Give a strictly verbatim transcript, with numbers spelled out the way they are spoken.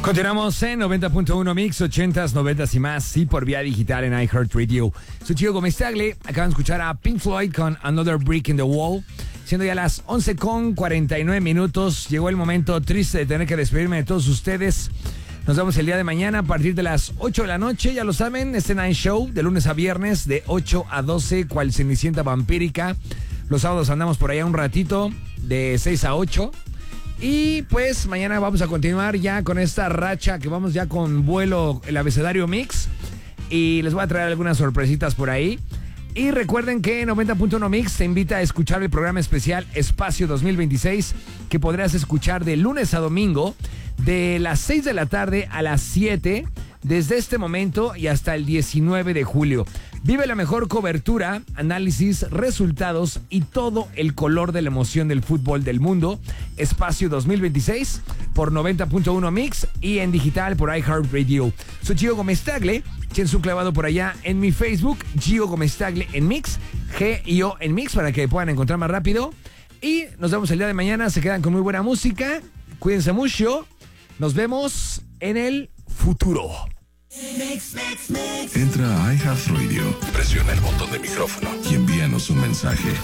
Continuamos en noventa punto uno Mix, ochentas, noventas y más, y por vía digital en iHeartRadio. Soy Gio Gómez Tagle. Acaban de escuchar a Pink Floyd con Another Brick in the Wall. Siendo ya las once con cuarenta y nueve minutos, llegó el momento triste de tener que despedirme de todos ustedes. Nos vemos el día de mañana a partir de las ocho de la noche. Ya lo saben, este Night Show de lunes a viernes de ocho a doce, cual Cenicienta vampírica. Los sábados andamos por allá un ratito de seis a ocho. Y pues mañana vamos a continuar ya con esta racha que vamos ya con vuelo el abecedario Mix. Y les voy a traer algunas sorpresitas por ahí. Y recuerden que noventa punto uno Mix te invita a escuchar el programa especial Espacio dos mil veintiséis, que podrás escuchar de lunes a domingo de las seis de la tarde a las siete, desde este momento y hasta el diecinueve de julio. Vive la mejor cobertura, análisis, resultados y todo el color de la emoción del fútbol del mundo. Espacio dos mil veintiséis por noventa punto uno Mix y en digital por iHeartRadio. Soy Gio Gómez Tagle, quien su clavado por allá en mi Facebook, Gio Gómez Tagle en Mix, G y O en Mix, para que puedan encontrar más rápido. Y nos vemos el día de mañana, se quedan con muy buena música. Cuídense mucho, nos vemos en el futuro. Mix, mix, mix. Entra a iHeartRadio, presiona el botón de micrófono y envíanos un mensaje.